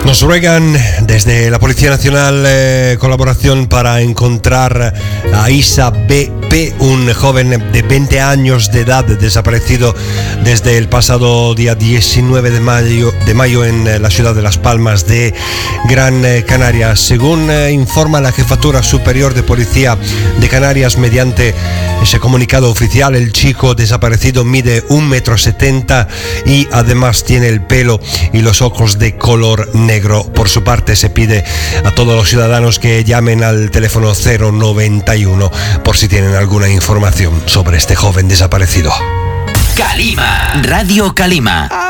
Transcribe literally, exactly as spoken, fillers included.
Nos ruegan desde la Policía Nacional eh, colaboración para encontrar a Isa B P, un joven de veinte años de edad desaparecido desde el pasado día diecinueve de mayo, de mayo en eh, la ciudad de Las Palmas de Gran eh, Canaria. Según eh, informa la Jefatura Superior de Policía de Canarias, mediante ese comunicado oficial, el chico desaparecido mide un metro setenta y además tiene el pelo y los ojos de color negro. Por su parte, se pide a todos los ciudadanos que llamen al teléfono cero noventa y uno por si tienen alguna información sobre este joven desaparecido. Calima, Radio Calima.